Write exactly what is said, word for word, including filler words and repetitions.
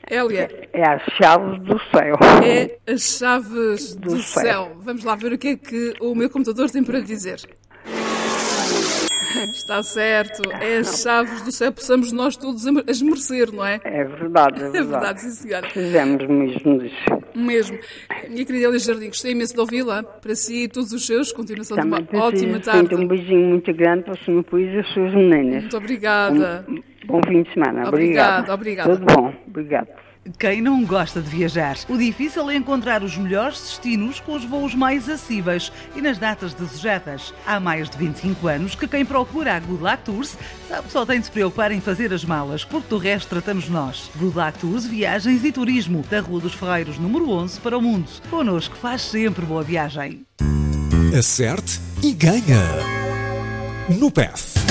Hélia. É as chaves do céu. É as chaves do, Do céu. céu. Vamos lá ver o que é que o meu computador tem para dizer. Está certo. É as chaves do céu. Possamos nós todos a esmerecer, não é? É verdade, é É verdade. verdade, sim, senhora. Fizemos mesmo isso. Mesmo. Minha querida Hélia Jardim, gostei imenso de ouvi-la. Para si e todos os seus, continuação Também de uma ótima preciso tarde. um beijinho muito grande para o senhor Puís e as suas meninas. Muito obrigada. Um bom fim de semana. Obrigada, Obrigado. obrigada. Tudo bom. Obrigado. Quem não gosta de viajar? O difícil é encontrar os melhores destinos com os voos mais acessíveis e nas datas desejadas. Há mais de vinte e cinco anos que quem procura a Good Luck Tours sabe que só tem de se preocupar em fazer as malas, porque do resto tratamos nós. Good Luck Tours, viagens e turismo, da Rua dos Ferreiros, número onze, para o mundo. Connosco faz sempre boa viagem. Acerte e ganha no P E F.